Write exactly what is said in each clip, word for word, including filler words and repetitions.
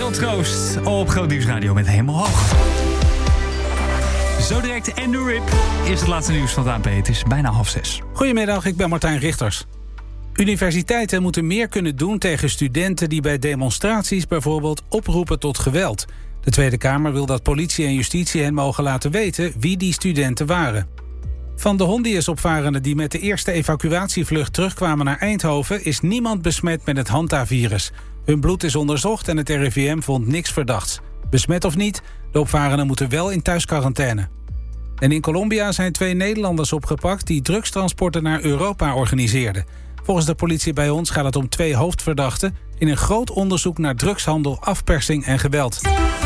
Marcel Troost op Groot Nieuws Radio met Helemaal Hoog. Zo direct en de Rip is het laatste nieuws van het A N P. Het is bijna half zes. Goedemiddag, ik ben Martijn Richters. Universiteiten moeten meer kunnen doen tegen studenten die bij demonstraties bijvoorbeeld oproepen tot geweld. De Tweede Kamer wil dat politie en justitie hen mogen laten weten wie die studenten waren. Van de Hondius-opvarenden die met de eerste evacuatievlucht terugkwamen naar Eindhoven is niemand besmet met het Hanta-virus. Hun bloed is onderzocht en het R I V M vond niks verdachts. Besmet of niet, de opvarenden moeten wel in thuisquarantaine. En in Colombia zijn twee Nederlanders opgepakt die drugstransporten naar Europa organiseerden. Volgens de politie bij ons gaat het om twee hoofdverdachten in een groot onderzoek naar drugshandel, afpersing en geweld.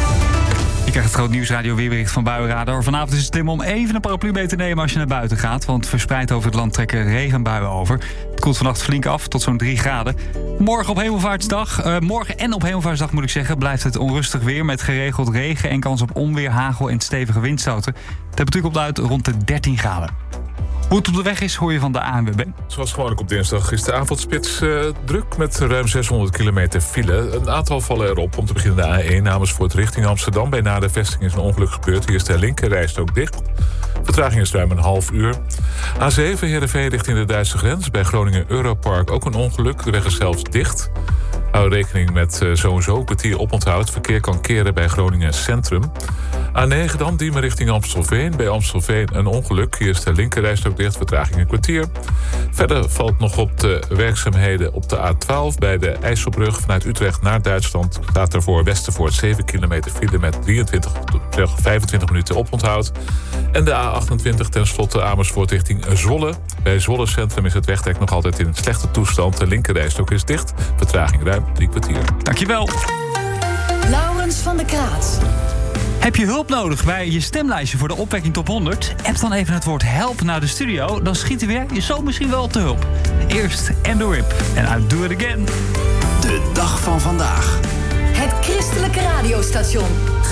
Je krijgt het Groot Nieuwsradio weerbericht van Buienradar. Vanavond is het slim om even een paraplu mee te nemen als je naar buiten gaat. Want verspreid over het land trekken regenbuien over. Het koelt vannacht flink af tot zo'n drie graden. Morgen op Hemelvaartsdag, uh, morgen en op Hemelvaartsdag moet ik zeggen, blijft het onrustig weer met geregeld regen en kans op onweer, hagel en stevige windstoten. De temperatuur komt uit rond de dertien graden. Hoe het op de weg is, hoor je van de A N W B. Zoals gewoonlijk op dinsdag is de avondspits uh, druk met ruim zeshonderd kilometer file. Een aantal vallen erop. Om te beginnen de A één Amersfoort richting Amsterdam. Bij na de vesting is een ongeluk gebeurd. Hier is de linkerrijstrook dicht. Vertraging is ruim een half uur. A zeven Heerenveen richting de Duitse grens. Bij Groningen Europark ook een ongeluk. De weg is zelfs dicht. Hou rekening met uh, sowieso een kwartier oponthoud. Verkeer kan keren bij Groningen Centrum. A negen dan, Diemen richting Amstelveen. Bij Amstelveen een ongeluk. Hier is de linkerrijstrook dicht, vertraging een kwartier. Verder valt nog op de werkzaamheden op de A twaalf... bij de IJsselbrug vanuit Utrecht naar Duitsland. Gaat er voor Westervoort zeven kilometer file met drieëntwintig tot vijfentwintig minuten oponthoud. En de A achtentwintig tenslotte Amersfoort richting Zwolle. Bij Zwolle Centrum is het wegdek nog altijd in een slechte toestand. De linkerrijstrook is dicht, vertraging ruim drie kwartier. Dankjewel. Laurens van der Kraat. Heb je hulp nodig bij je stemlijstje voor de Opwekking Top honderd? App dan even het woord help naar de studio. Dan schieten we je zo misschien wel te hulp. Eerst en de Rip. En I Do It Again. De dag van vandaag. Het christelijke radiostation.